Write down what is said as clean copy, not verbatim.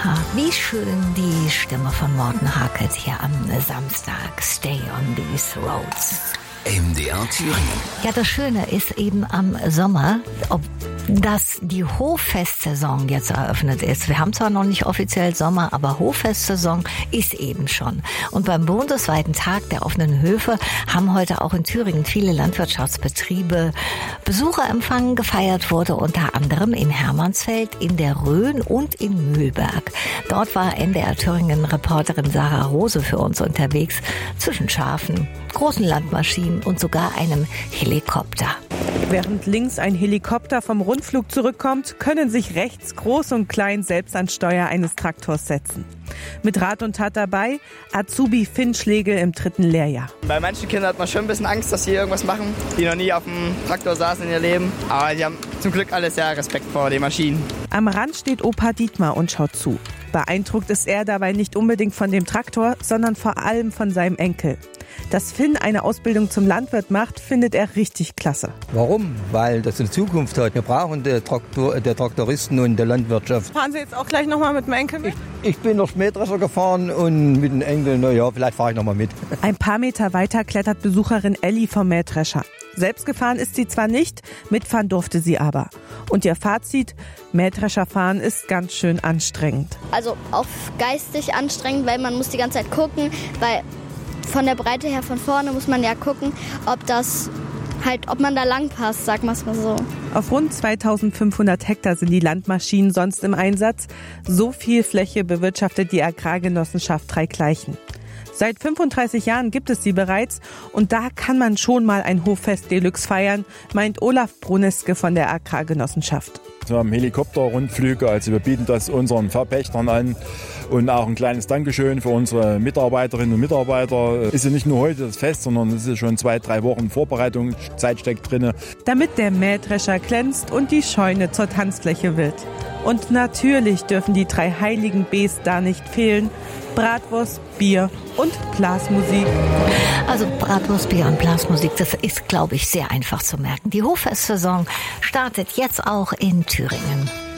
Aha, wie schön die Stimme von Morten Harket hier am Samstag. Stay on these roads. MDR Thüringen. Ja, das Schöne ist eben am Sommer, dass die Hoffestsaison jetzt eröffnet ist. Wir haben zwar noch nicht offiziell Sommer, aber Hoffestsaison ist eben schon. Und beim bundesweiten Tag der offenen Höfe haben heute auch in Thüringen viele Landwirtschaftsbetriebe Besucher empfangen. Gefeiert wurde unter anderem in Hermannsfeld, in der Rhön und in Mühlberg. Dort war NDR Thüringen-Reporterin Sarah Rose für uns unterwegs zwischen Schafen, großen Landmaschinen und sogar einem Helikopter. Während links ein Helikopter vom Rundflug zurückkommt, können sich rechts Groß und Klein selbst an Steuer eines Traktors setzen. Mit Rat und Tat dabei Azubi Finn Schlegel im 3. Lehrjahr. Bei manchen Kindern hat man schon ein bisschen Angst, dass sie irgendwas machen, die noch nie auf dem Traktor saßen in ihr Leben. Aber die haben zum Glück alle sehr Respekt vor den Maschinen. Am Rand steht Opa Dietmar und schaut zu. Beeindruckt ist er dabei nicht unbedingt von dem Traktor, sondern vor allem von seinem Enkel. Dass Finn eine Ausbildung zum Landwirt macht, findet er richtig klasse. Warum? Weil das eine Zukunft hat. Wir brauchen die Traktoristen und die Landwirtschaft. Fahren Sie jetzt auch gleich nochmal mit dem Enkel mit? Ich bin noch Mähdrescher gefahren und mit dem Enkel, naja, vielleicht fahre ich nochmal mit. Ein paar Meter weiter klettert Besucherin Elli vom Mähdrescher. Selbst gefahren ist sie zwar nicht, mitfahren durfte sie aber. Und ihr Fazit, Mähdrescherfahren ist ganz schön anstrengend. Also auch geistig anstrengend, weil man muss die ganze Zeit gucken, weil von der Breite her von vorne muss man ja gucken, ob man da lang passt, sagen wir es mal so. Auf rund 2500 Hektar sind die Landmaschinen sonst im Einsatz. So viel Fläche bewirtschaftet die Agrargenossenschaft Dreigleichen. Seit 35 Jahren gibt es sie bereits und da kann man schon mal ein Hoffest Deluxe feiern, meint Olaf Bruneske von der Agrargenossenschaft. Wir haben Helikopterrundflüge, also wir bieten das unseren Verpächtern an und auch ein kleines Dankeschön für unsere Mitarbeiterinnen und Mitarbeiter. Ist ja nicht nur heute das Fest, sondern es ist schon 2-3 Wochen Vorbereitungszeit steckt drin. Damit der Mähdrescher glänzt und die Scheune zur Tanzfläche wird. Und natürlich dürfen die 3 heiligen Bs da nicht fehlen. Bratwurst, Bier und Blasmusik. Also Bratwurst, Bier und Blasmusik, das ist, glaube ich, sehr einfach zu merken. Die Hoffestsaison startet jetzt auch in Thüringen.